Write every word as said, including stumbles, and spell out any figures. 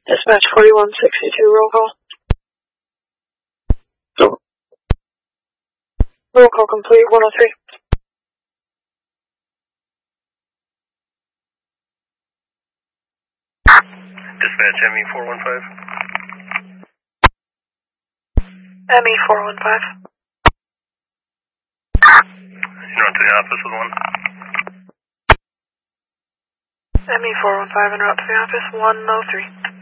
Dispatch forty-one sixty-two, roll call. So, Roll call complete, one oh three. Dispatch M E four one five. M E four one five. You're on to the office with one. M E four one five, en route to the office, one oh three.